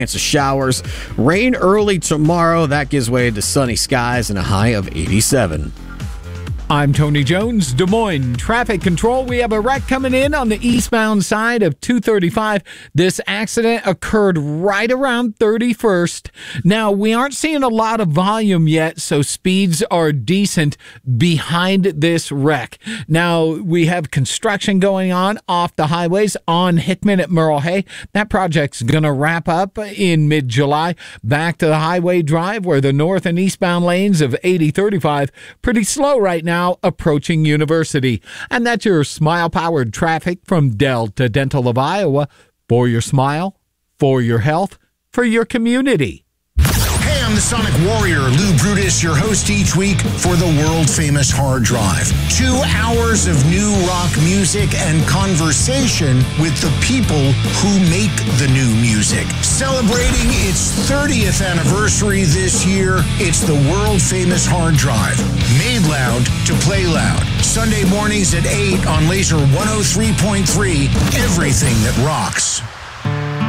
Chance of showers. Rain early tomorrow. That gives way to sunny skies and a high of 87. I'm Tony Jones, Des Moines Traffic Control. We have a wreck coming in on the eastbound side of 235. This accident occurred right around 31st. Now, we aren't seeing a lot of volume yet, so speeds are decent behind this wreck. Now, we have construction going on off the highways on Hickman at Merle Hay. That project's going to wrap up in mid-July. Back to the Highway Drive, where the north and eastbound lanes of 8035 pretty slow right now, approaching University. And that's your smile-powered traffic from Delta Dental of Iowa. For your smile, for your health, for your community. Hey, I'm the Sonic Warrior, Lou Brutus, your host each week for the world-famous Hard Drive. 2 hours of new rock music and conversation with the people who make the new music. Celebrating its 30th anniversary this year, it's the world-famous Hard Drive. Made loud to play loud. Sunday mornings at 8 on Laser 103.3, everything that rocks.